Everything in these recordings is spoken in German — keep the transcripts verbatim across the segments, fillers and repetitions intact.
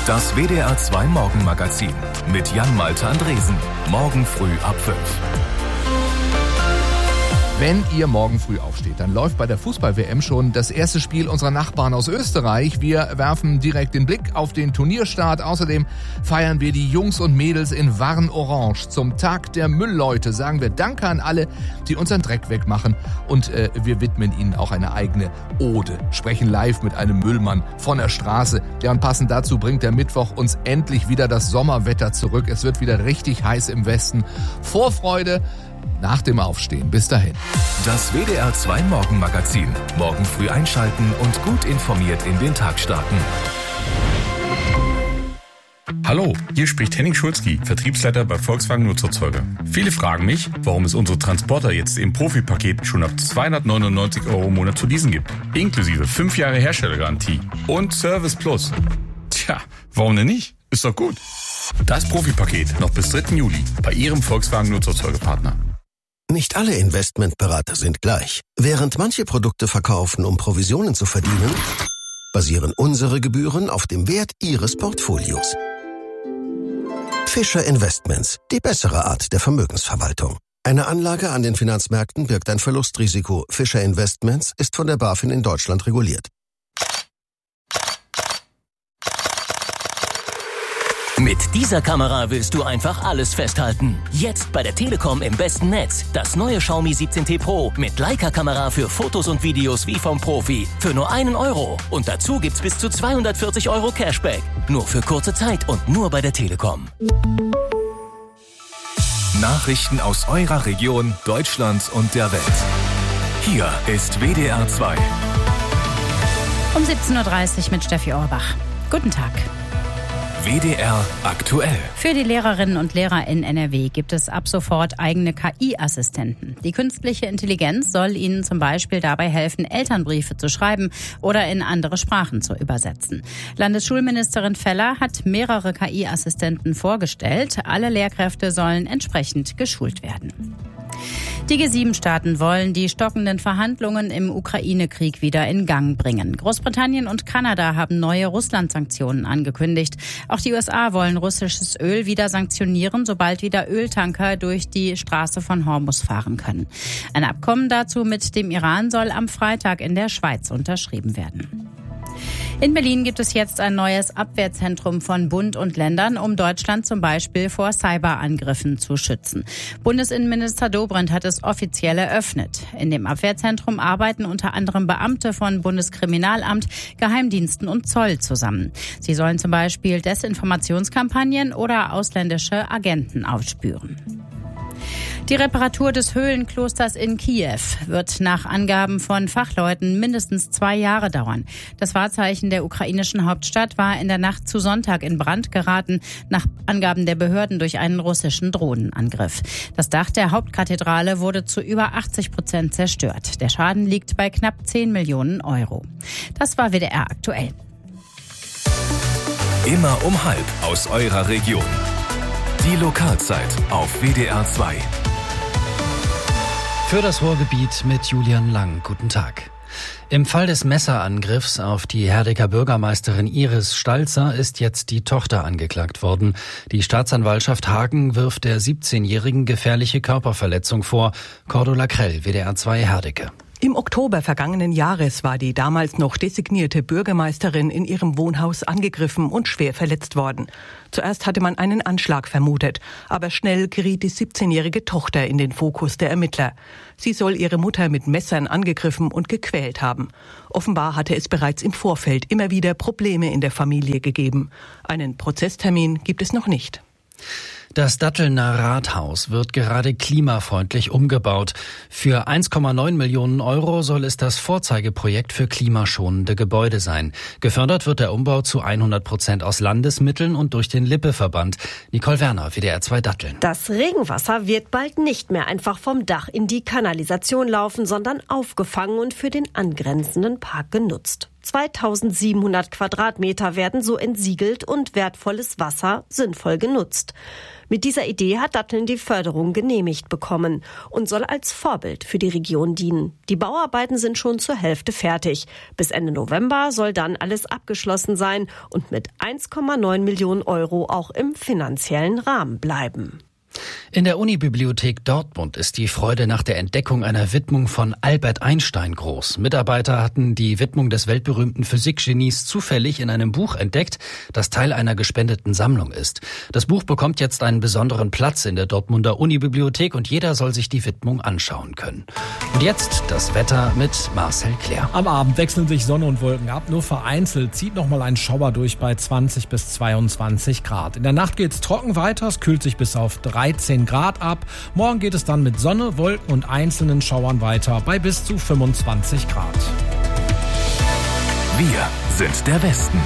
Das W D R zwei Morgenmagazin mit Jan-Malte Andresen. Morgen früh ab fünf. Wenn ihr morgen früh aufsteht, dann läuft bei der Fußball-W M schon das erste Spiel unserer Nachbarn aus Österreich. Wir werfen direkt den Blick auf den Turnierstart. Außerdem feiern wir die Jungs und Mädels in Warn-Orange. Zum Tag der Müllleute sagen wir Danke an alle, die unseren Dreck wegmachen. Und äh, wir widmen ihnen auch eine eigene Ode. Sprechen live mit einem Müllmann von der Straße. Ja, und passend dazu bringt der Mittwoch uns endlich wieder das Sommerwetter zurück. Es wird wieder richtig heiß im Westen. Vorfreude nach dem Aufstehen. Bis dahin. Das W D R zwei Morgenmagazin. Morgen früh einschalten und gut informiert in den Tag starten. Hallo, hier spricht Henning Schulzki, Vertriebsleiter bei Volkswagen Nutzerzeuger. Viele fragen mich, warum es unsere Transporter jetzt im Profi-Paket schon ab zweihundertneunundneunzig Euro im Monat zu leasen gibt. Inklusive fünf Jahre Herstellergarantie und Service Plus. Tja, warum denn nicht? Ist doch gut. Das Profi-Paket noch bis dritten Juli bei Ihrem Volkswagen Nutzerzeugerpartner. Nicht alle Investmentberater sind gleich. Während manche Produkte verkaufen, um Provisionen zu verdienen, basieren unsere Gebühren auf dem Wert Ihres Portfolios. Fischer Investments, die bessere Art der Vermögensverwaltung. Eine Anlage an den Finanzmärkten birgt ein Verlustrisiko. Fischer Investments ist von der BaFin in Deutschland reguliert. Mit dieser Kamera willst du einfach alles festhalten. Jetzt bei der Telekom im besten Netz. Das neue Xiaomi siebzehn T Pro mit Leica-Kamera für Fotos und Videos wie vom Profi. Für nur einen Euro. Und dazu gibt's bis zu zweihundertvierzig Euro Cashback. Nur für kurze Zeit und nur bei der Telekom. Nachrichten aus eurer Region, Deutschland und der Welt. Hier ist W D R zwei. Um siebzehn Uhr dreißig mit Steffi Orbach. Guten Tag. W D R aktuell. Für die Lehrerinnen und Lehrer in N R W gibt es ab sofort eigene K I-Assistenten. Die künstliche Intelligenz soll ihnen zum Beispiel dabei helfen, Elternbriefe zu schreiben oder in andere Sprachen zu übersetzen. Landesschulministerin Feller hat mehrere K I-Assistenten vorgestellt. Alle Lehrkräfte sollen entsprechend geschult werden. Die G sieben Staaten wollen die stockenden Verhandlungen im Ukraine-Krieg wieder in Gang bringen. Großbritannien und Kanada haben neue Russland-Sanktionen angekündigt. Auch die U S A wollen russisches Öl wieder sanktionieren, sobald wieder Öltanker durch die Straße von Hormuz fahren können. Ein Abkommen dazu mit dem Iran soll am Freitag in der Schweiz unterschrieben werden. In Berlin gibt es jetzt ein neues Abwehrzentrum von Bund und Ländern, um Deutschland zum Beispiel vor Cyberangriffen zu schützen. Bundesinnenminister Dobrindt hat es offiziell eröffnet. In dem Abwehrzentrum arbeiten unter anderem Beamte von Bundeskriminalamt, Geheimdiensten und Zoll zusammen. Sie sollen zum Beispiel Desinformationskampagnen oder ausländische Agenten aufspüren. Die Reparatur des Höhlenklosters in Kiew wird nach Angaben von Fachleuten mindestens zwei Jahre dauern. Das Wahrzeichen der ukrainischen Hauptstadt war in der Nacht zu Sonntag in Brand geraten, nach Angaben der Behörden durch einen russischen Drohnenangriff. Das Dach der Hauptkathedrale wurde zu über achtzig Prozent zerstört. Der Schaden liegt bei knapp zehn Millionen Euro. Das war W D R aktuell. Immer um halb aus eurer Region. Die Lokalzeit auf W D R zwei. Für das Ruhrgebiet mit Julian Lang. Guten Tag. Im Fall des Messerangriffs auf die Herdeker Bürgermeisterin Iris Stalzer ist jetzt die Tochter angeklagt worden. Die Staatsanwaltschaft Hagen wirft der siebzehnjährigen gefährliche Körperverletzung vor. Cordula Krell, W D R zwei Herdecke. Im Oktober vergangenen Jahres war die damals noch designierte Bürgermeisterin in ihrem Wohnhaus angegriffen und schwer verletzt worden. Zuerst hatte man einen Anschlag vermutet, aber schnell geriet die siebzehnjährige Tochter in den Fokus der Ermittler. Sie soll ihre Mutter mit Messern angegriffen und gequält haben. Offenbar hatte es bereits im Vorfeld immer wieder Probleme in der Familie gegeben. Einen Prozesstermin gibt es noch nicht. Das Dattelner Rathaus wird gerade klimafreundlich umgebaut. Für eins Komma neun Millionen Euro soll es das Vorzeigeprojekt für klimaschonende Gebäude sein. Gefördert wird der Umbau zu hundert Prozent aus Landesmitteln und durch den Lippe-Verband. Nicole Werner, W D R zwei Datteln. Das Regenwasser wird bald nicht mehr einfach vom Dach in die Kanalisation laufen, sondern aufgefangen und für den angrenzenden Park genutzt. zweitausendsiebenhundert Quadratmeter werden so entsiegelt und wertvolles Wasser sinnvoll genutzt. Mit dieser Idee hat Datteln die Förderung genehmigt bekommen und soll als Vorbild für die Region dienen. Die Bauarbeiten sind schon zur Hälfte fertig. Bis Ende November soll dann alles abgeschlossen sein und mit eins Komma neun Millionen Euro auch im finanziellen Rahmen bleiben. In der Unibibliothek Dortmund ist die Freude nach der Entdeckung einer Widmung von Albert Einstein groß. Mitarbeiter hatten die Widmung des weltberühmten Physikgenies zufällig in einem Buch entdeckt, das Teil einer gespendeten Sammlung ist. Das Buch bekommt jetzt einen besonderen Platz in der Dortmunder Unibibliothek und jeder soll sich die Widmung anschauen können. Und jetzt das Wetter mit Marcel Claire. Am Abend wechseln sich Sonne und Wolken ab. Nur vereinzelt zieht noch mal ein Schauer durch bei zwanzig bis zweiundzwanzig Grad. In der Nacht geht's trocken weiter. Es kühlt sich bis auf dreizehn Grad ab. Morgen geht es dann mit Sonne, Wolken und einzelnen Schauern weiter bei bis zu fünfundzwanzig Grad. Wir sind der Westen.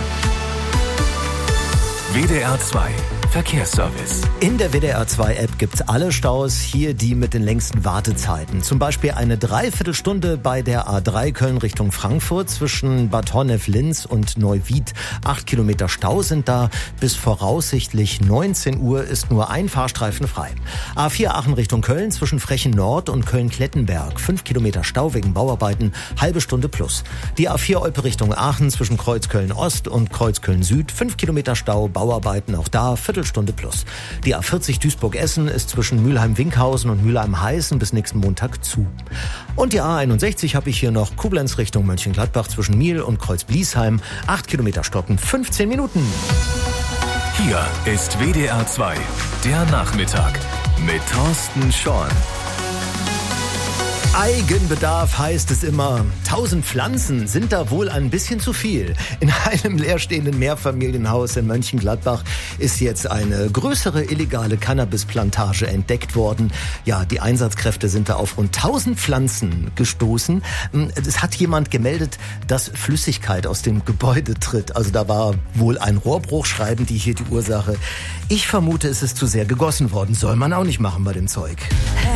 W D R zwei Verkehrsservice. In der W D R zwei App gibt's alle Staus, hier die mit den längsten Wartezeiten. Zum Beispiel eine Dreiviertelstunde bei der A drei Köln Richtung Frankfurt zwischen Bad Honnef-Linz und Neuwied. Acht Kilometer Stau sind da. Bis voraussichtlich neunzehn Uhr ist nur ein Fahrstreifen frei. A vier Aachen Richtung Köln zwischen Frechen Nord und Köln-Klettenberg. Fünf Kilometer Stau wegen Bauarbeiten, halbe Stunde plus. Die A vier Olpe Richtung Aachen zwischen Kreuzköln Ost und Kreuzköln Süd. Fünf Kilometer Stau, Bauarbeiten auch da, Viertelstunde plus. Die A vierzig Duisburg-Essen ist zwischen Mülheim-Winkhausen und Mülheim-Heißen bis nächsten Montag zu. Und die A einundsechzig habe ich hier noch Koblenz Richtung Mönchengladbach zwischen Miel und Kreuz-Bliesheim. Acht Kilometer stoppen, fünfzehn Minuten. Hier ist W D R zwei, der Nachmittag mit Thorsten Schorn. Eigenbedarf heißt es immer. Tausend Pflanzen sind da wohl ein bisschen zu viel. In einem leerstehenden Mehrfamilienhaus in Mönchengladbach ist jetzt eine größere illegale Cannabisplantage entdeckt worden. Ja, die Einsatzkräfte sind da auf rund tausend Pflanzen gestoßen. Es hat jemand gemeldet, dass Flüssigkeit aus dem Gebäude tritt. Also da war wohl ein Rohrbruch, schreiben die hier die Ursache. Ich vermute, es ist zu sehr gegossen worden. Soll man auch nicht machen bei dem Zeug.